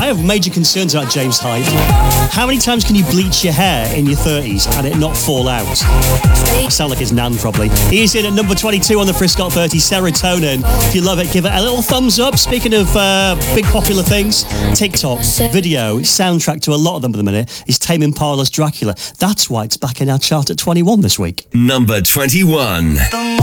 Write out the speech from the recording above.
have major concerns about James Hype. How many times can you bleach your hair in your 30s and it not fall out? I sound like his nan, probably. He's in at number 22 on the Friscot 30, Serotonin. If you love it, give it a little thumbs up. Speaking of big popular things, TikTok video, soundtrack to a lot of them at the minute, is Tame Impala's Dracula. That's why it's back in our chart at 21 this week. Number 21.